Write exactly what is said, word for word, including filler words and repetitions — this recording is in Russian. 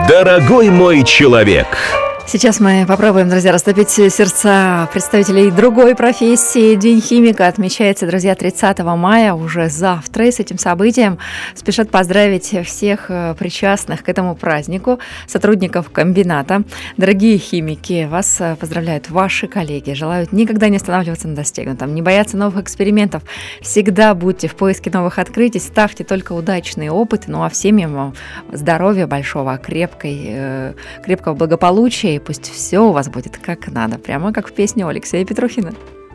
Дорогой мой человек. Сейчас мы попробуем, друзья, растопить сердца представителей другой профессии. День химика отмечается, друзья, тридцатого мая, уже завтра. И с этим событием спешат поздравить всех причастных к этому празднику, сотрудников комбината. Дорогие химики, вас поздравляют ваши коллеги. Желают никогда не останавливаться на достигнутом, не бояться новых экспериментов. Всегда будьте в поиске новых открытий, ставьте только удачные опыты. Ну а всем вам здоровья большого, крепкой, крепкого благополучия. И пусть все у вас будет как надо, прямо как в песне Алексея Петрухина.